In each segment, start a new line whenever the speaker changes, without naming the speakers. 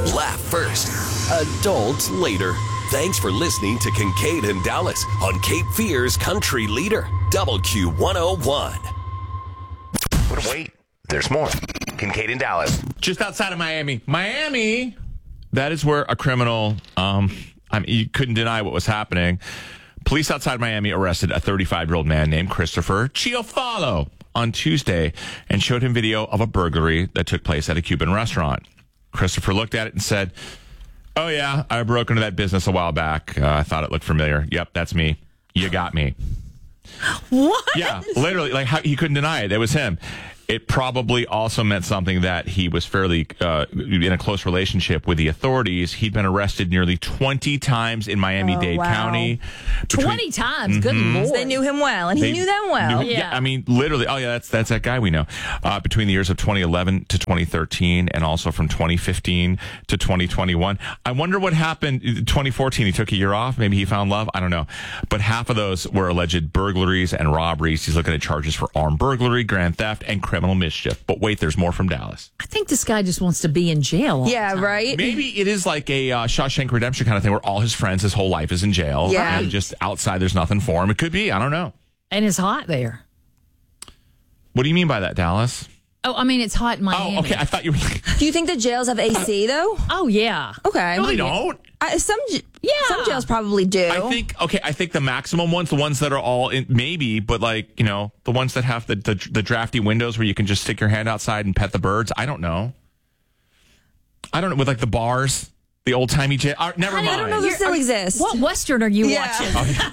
Laugh first, adult later. Thanks for listening to Kincaid and Dallas on Cape Fear's Country Leader, WQ101.
But wait, there's more. Kincaid and Dallas.
Just outside of Miami. Miami, that is where a criminal, you couldn't deny what was happening. Police outside Miami arrested a 35-year-old man named Christopher Chiafalo on Tuesday and showed him video of a burglary that took place at a Cuban restaurant. Christopher looked at it and said, "Oh, yeah, I broke into that business a while back. I thought it looked familiar. Yep, that's me. You got me."
What?
Yeah, literally, like he couldn't deny it. It was him. It probably also meant something that he was fairly in a close relationship with the authorities. He'd been arrested nearly 20 times in Miami-Dade County.
20 times? Good Lord.
They knew him well, and he knew them well.
Yeah.
I mean, literally. Oh, yeah, that's that guy we know. Between the years of 2011 to 2013, and also from 2015 to 2021. I wonder what happened. 2014, he took a year off. Maybe he found love. I don't know. But half of those were alleged burglaries and robberies. He's looking at charges for armed burglary, grand theft, and criminal mischief. But wait, there's more from Dallas.
I think this guy just wants to be in jail all the time.
Right?
Maybe it is like a Shawshank Redemption kind of thing where all his friends, his whole life is in jail.
Yeah.
And just outside, there's nothing for him. It could be. I don't know.
And it's hot there.
What do you mean by that, Dallas?
Oh, I mean, it's hot in Miami.
Oh, okay. I thought you were...
Do you think the jails have AC, though?
Oh, yeah.
Okay.
No, they don't.
Some jails probably do.
I think the maximum ones, the ones that are all in, maybe, but like, the ones that have the drafty windows where you can just stick your hand outside and pet the birds. I don't know. With like the bars, the old timey jail. Never mind.
I don't know if those still exist.
What Western are you watching?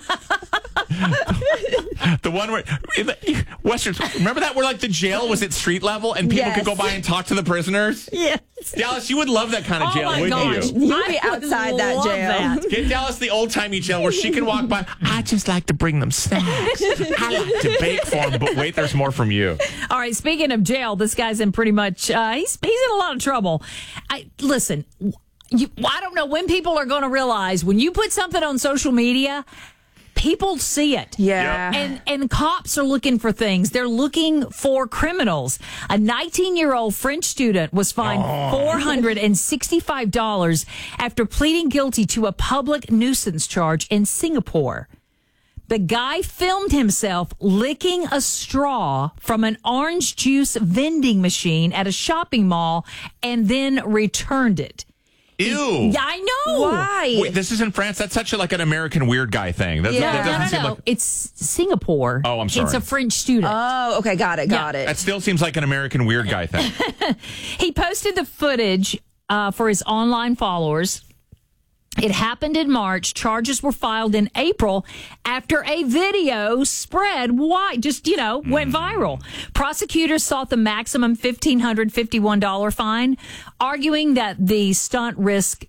The one where Westerns, remember that where like the jail was at street level and people could go by and talk to the prisoners?
Yes.
Dallas, you would love that kind of jail, wouldn't
gosh.
you?
You'd be outside that jail.
Get Dallas the old timey jail where she can walk by. I just like to bring them snacks. I like to bake for them. But wait, there's more from you.
All right. Speaking of jail, this guy's in pretty much. He's in a lot of trouble. Listen. I don't know when people are going to realize when you put something on social media, people see it.
Yeah.
And cops are looking for things. They're looking for criminals. A 19-year-old French student was fined $465 after pleading guilty to a public nuisance charge in Singapore. The guy filmed himself licking a straw from an orange juice vending machine at a shopping mall and then returned it.
Ew.
Yeah, I know.
Why?
Wait, this is in France? That's such an American weird guy thing. That doesn't seem like...
It's Singapore.
Oh, I'm sorry.
It's a French student.
Oh, okay. Got it.
That still seems like an American weird guy thing.
He posted the footage for his online followers. It happened in March. Charges were filed in April after a video spread wide, went viral. Prosecutors sought the maximum $1,551 fine, arguing that the stunt risked,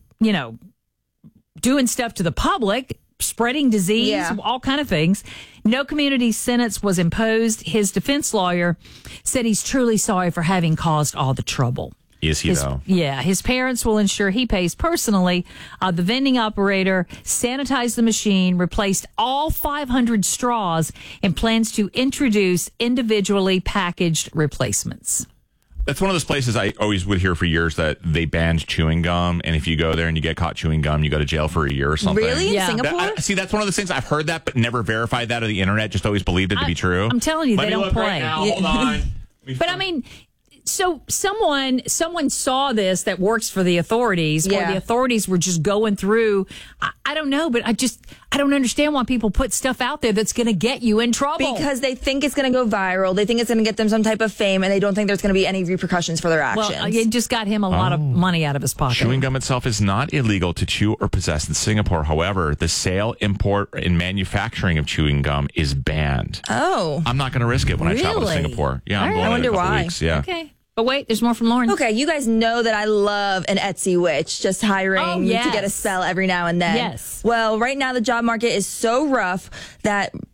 doing stuff to the public, spreading disease, all kind of things. No community sentence was imposed. His defense lawyer said he's truly sorry for having caused all the trouble.
Is he, though?
Yeah. His parents will ensure he pays personally. The vending operator sanitized the machine, replaced all 500 straws, and plans to introduce individually packaged replacements.
That's one of those places I always would hear for years that they banned chewing gum. And if you go there and you get caught chewing gum, you go to jail for a year or something.
Really?
Yeah.
In Singapore?
That's one of those things I've heard that, but never verified that on the internet. Just always believed it to be true.
I'm telling you,
Let
they
me
don't
look
play.
Right now. Hold on.
But I mean, so someone saw this that works for the authorities, or the authorities were just going through. I don't know, but I don't understand why people put stuff out there that's going to get you in trouble.
Because they think it's going to go viral. They think it's going to get them some type of fame, and they don't think there's going to be any repercussions for their actions.
Well, it just got him a lot of money out of his pocket.
Chewing gum itself is not illegal to chew or possess in Singapore. However, the sale, import, and manufacturing of chewing gum is banned.
Oh.
I'm not going to risk it when I travel to
Really?
Singapore. Yeah, I'm
All
going
right.
in a
I wonder
couple
why.
weeks. Yeah.
Okay. But wait, there's more from Lauren.
Okay, you guys know that I love an Etsy witch, just hiring to get a spell every now and then.
Yes.
Well, right now the job market is so rough that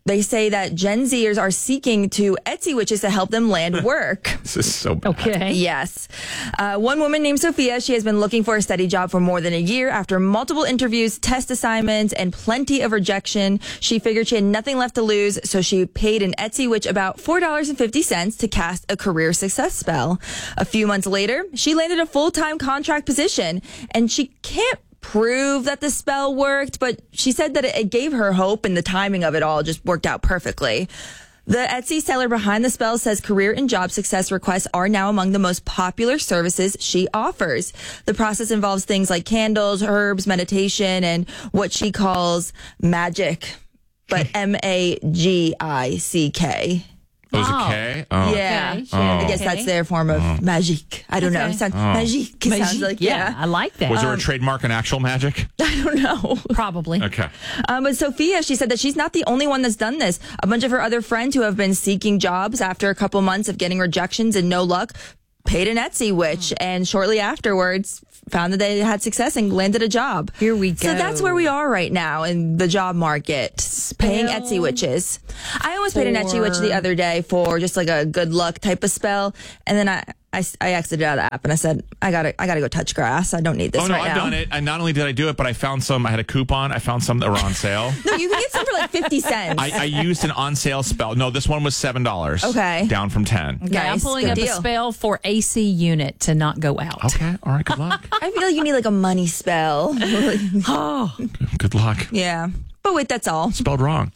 They say that Gen Zers are seeking to Etsy witches to help them land work.
This is so bad.
Okay.
Yes. One woman named Sophia, she has been looking for a steady job for more than a year. After multiple interviews, test assignments, and plenty of rejection, she figured she had nothing left to lose, so she paid an Etsy witch about $4.50 to cast a career success spell. A few months later, she landed a full-time contract position, and she can't prove that the spell worked, but she said that it gave her hope, and the timing of it all just worked out perfectly. The Etsy seller behind the spell says career and job success requests are now among the most popular services she offers. The process involves things like candles, herbs, meditation, and what she calls magic, but M-A-G-I-C-K.
Oh, is it K? Oh.
Yeah.
Okay,
I guess that's their form of magique. I don't know. It sounds, magique. It sounds like,
Yeah, I like that.
Was there a trademark in actual magic?
I don't know.
Probably.
Okay.
But Sophia, she said that she's not the only one that's done this. A bunch of her other friends who have been seeking jobs after a couple months of getting rejections and no luck paid an Etsy witch, and shortly afterwards found that they had success and landed a job.
Here we go.
So that's where we are right now in the job market, paying Etsy witches. I almost paid an Etsy witch the other day for just like a good luck type of spell, and then I exited out of the app and I said, I gotta go touch grass. I don't need this
Oh, no,
right now.
I've done it. And not only did I do it, but I found some. I had a coupon. I found some that were on sale.
No, you can get some for like 50 cents.
I used an on sale spell. No, this one was $7.
Okay.
Down from 10.
Okay, I'm
Nice.
pulling
Good
up
deal.
a spell for AC unit to not go out.
Okay. All right. Good luck.
I feel like you need like a money spell.
Good luck.
Yeah. But wait, that's all.
Spelled wrong.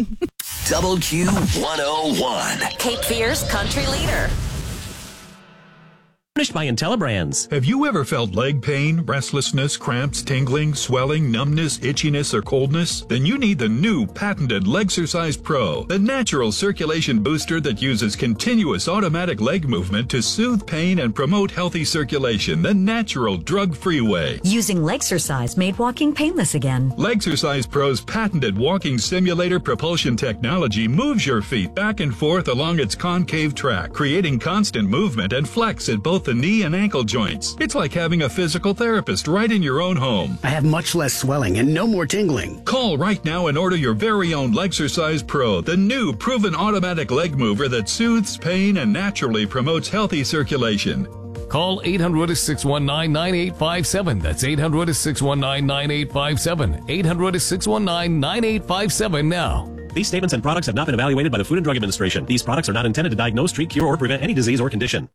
WQ101.
Cape Fear's country leader.
Furnished by IntelliBrands.
Have you ever felt leg pain, restlessness, cramps, tingling, swelling, numbness, itchiness, or coldness? Then you need the new patented Legsercise Pro, the natural circulation booster that uses continuous automatic leg movement to soothe pain and promote healthy circulation the natural drug-free way.
Using Legsercise made walking painless again.
Legsercise Pro's patented walking simulator propulsion technology moves your feet back and forth along its concave track, creating constant movement and flex at both the knee and ankle joints. It's like having a physical therapist right in your own home.
I have much less swelling and no more tingling.
Call right now and order your very own Legsercise Pro, the new proven automatic leg mover that soothes pain and naturally promotes healthy circulation.
Call 800-619-9857. That's 800-619-9857. 800-619-9857 now.
These statements and products have not been evaluated by the Food and Drug Administration. These products are not intended to diagnose, treat, cure, or prevent any disease or condition.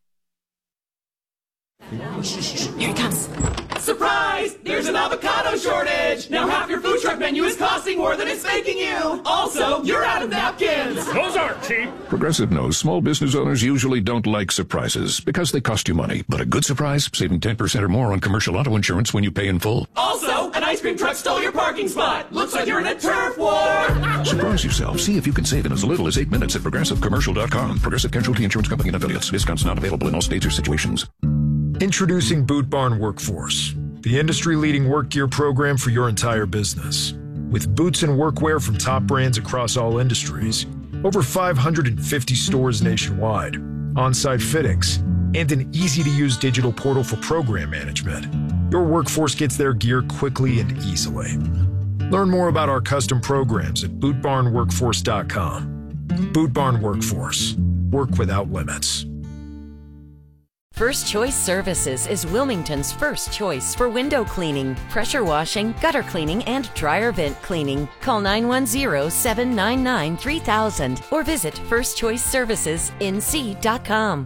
Here he comes.
Surprise! There's an avocado shortage! Now half your food truck menu is costing more than it's making you! Also, you're out of napkins!
Those aren't cheap! Progressive knows small business owners usually don't like surprises because they cost you money. But a good surprise, saving 10% or more on commercial auto insurance when you pay in full.
Also, an ice cream truck stole your parking spot! Looks like you're in a turf war!
Surprise yourself. See if you can save in as little as 8 minutes at progressivecommercial.com. Progressive Casualty Insurance Company and affiliates. Discounts not available in all states or situations.
Introducing Boot Barn Workforce, the industry-leading work gear program for your entire business. With boots and workwear from top brands across all industries, over 550 stores nationwide, on-site fittings, and an easy-to-use digital portal for program management, your workforce gets their gear quickly and easily. Learn more about our custom programs at bootbarnworkforce.com. Boot Barn Workforce. Work without limits.
First Choice Services is Wilmington's first choice for window cleaning, pressure washing, gutter cleaning, and dryer vent cleaning. Call 910-799-3000 or visit firstchoiceservicesnc.com.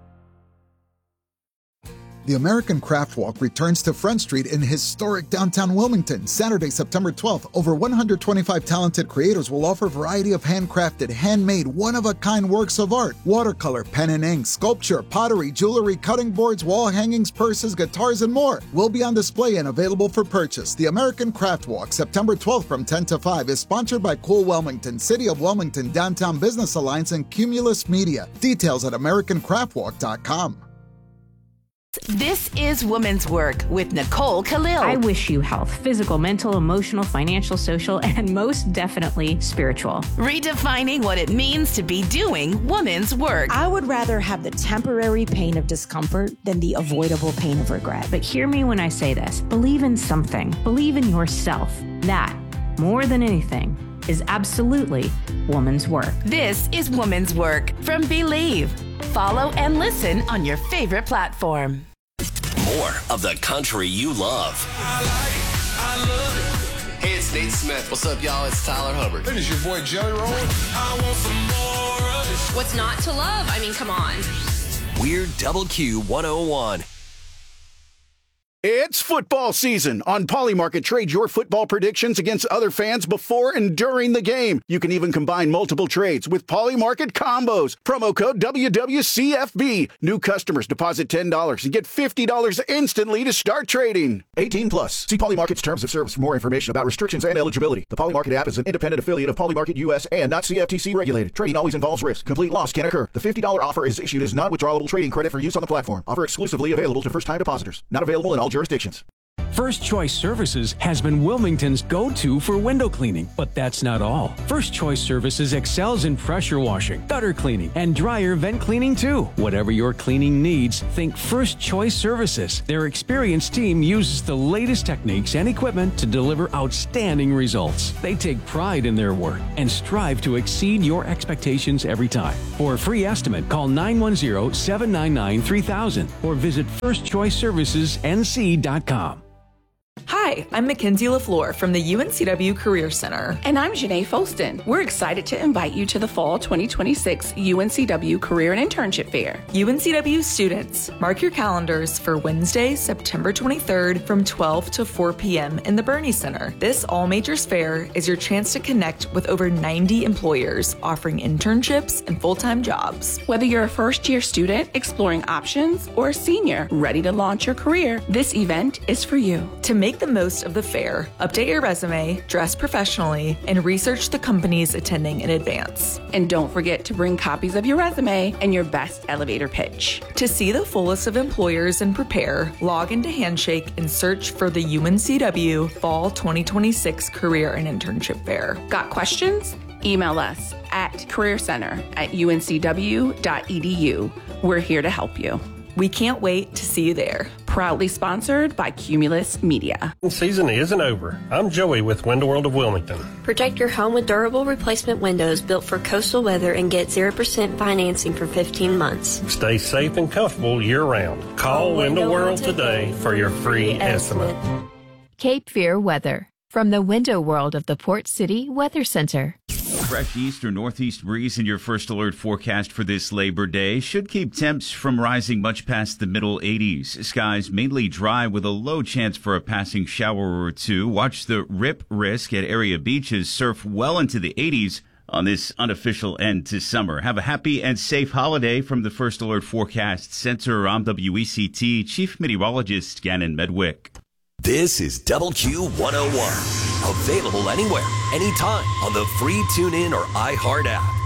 The American Craft Walk returns to Front Street in historic downtown Wilmington, Saturday, September 12th. Over 125 talented creators will offer a variety of handcrafted, handmade, one-of-a-kind works of art. Watercolor, pen and ink, sculpture, pottery, jewelry, cutting boards, wall hangings, purses, guitars, and more will be on display and available for purchase. The American Craft Walk, September 12th from 10 to 5, is sponsored by Cool Wilmington, City of Wilmington, Downtown Business Alliance, and Cumulus Media. Details at AmericanCraftWalk.com.
This is Women's Work with Nicole Khalil.
I wish you health, physical, mental, emotional, financial, social, and most definitely spiritual.
Redefining what it means to be doing women's work.
I would rather have the temporary pain of discomfort than the avoidable pain of regret.
But hear me when I say this. Believe in something. Believe in yourself. That, more than anything, is absolutely woman's work.
This is Woman's Work from Believe. Follow and listen on your favorite platform.
More of the country you love.
Hey, it's Nate Smith. What's up, y'all? It's Tyler Hubbard.
It is your boy Jelly Roll.
What's not to love? I mean, come on.
Weird Double Q 101.
It's football season. On Polymarket, trade your football predictions against other fans before and during the game. You can even combine multiple trades with Polymarket combos. Promo code WWCFB. New customers deposit $10 and get $50 instantly to start trading. 18 plus. See Polymarket's terms of service for more information about restrictions and eligibility. The Polymarket app is an independent affiliate of Polymarket US and not CFTC regulated. Trading always involves risk. Complete loss can occur. The $50 offer is issued as non-withdrawable trading credit for use on the platform. Offer exclusively available to first-time depositors. Not available in all jurisdictions.
First Choice Services has been Wilmington's go-to for window cleaning, but that's not all. First Choice Services excels in pressure washing, gutter cleaning, and dryer vent cleaning too. Whatever your cleaning needs, think First Choice Services. Their experienced team uses the latest techniques and equipment to deliver outstanding results. They take pride in their work and strive to exceed your expectations every time. For a free estimate, call 910-799-3000 or visit firstchoiceservicesnc.com.
Hi, I'm Mackenzie LaFleur from the UNCW Career Center.
And I'm Janae Folston. We're excited to invite you to the Fall 2026 UNCW Career and Internship Fair.
UNCW students, mark your calendars for Wednesday, September 23rd from 12 to 4 p.m. in the Bernie Center. This all-majors fair is your chance to connect with over 90 employers offering internships and full-time jobs.
Whether you're a first-year student exploring options or a senior ready to launch your career, this event is for you.
To make the most of the fair, update your resume, dress professionally, and research the companies attending in advance.
And don't forget to bring copies of your resume and your best elevator pitch.
To see the full list of employers and prepare, log into Handshake and search for the UNCW Fall 2026 Career and Internship Fair.
Got questions? Email us at careercenter@uncw.edu. We're here to help you.
We can't wait to see you there.
Proudly sponsored by Cumulus Media.
Season isn't over. I'm Joey with Window World of Wilmington.
Protect your home with durable replacement windows built for coastal weather and get 0% financing for 15 months.
Stay safe and comfortable year-round. Call Window World today for your free estimate.
Cape Fear weather from the Window World of the Port City Weather Center.
Fresh east or northeast breeze in your first alert forecast for this Labor Day should keep temps from rising much past the middle 80s. Skies mainly dry with a low chance for a passing shower or two. Watch the rip risk at area beaches surf well into the 80s on this unofficial end to summer. Have a happy and safe holiday from the First Alert Forecast Center. I'm WECT Chief Meteorologist Gannon Medwick.
This is Double Q 101. Available anywhere, anytime on the free TuneIn or iHeart app.